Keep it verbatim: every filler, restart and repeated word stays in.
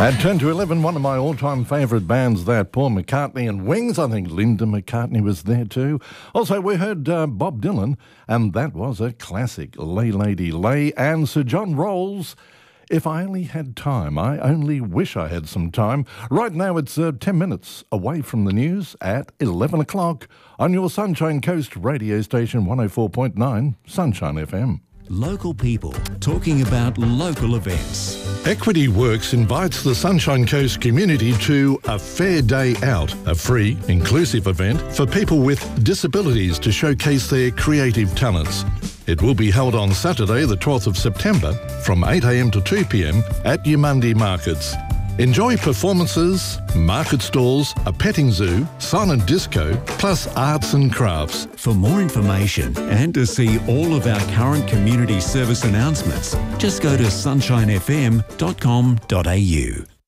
At ten to eleven, one of my all-time favourite bands, that Paul McCartney and Wings. I think Linda McCartney was there too. Also, we heard uh, Bob Dylan, and that was a classic, Lay Lady Lay, and Sir John Rolls, If I Only Had Time. I only wish I had some time. Right now it's uh, ten minutes away from the news at eleven o'clock on your Sunshine Coast radio station one oh four point nine Sunshine F M. Local people talking about local events. Equity Works invites the Sunshine Coast community to A Fair Day Out, a free, inclusive event for people with disabilities to showcase their creative talents. It will be held on Saturday, the twelfth of September, from eight a m to two p m at Yamundi Markets. Enjoy performances, market stalls, a petting zoo, silent disco, plus arts and crafts. For more information and to see all of our current community service announcements, just go to sunshine f m dot com dot a u.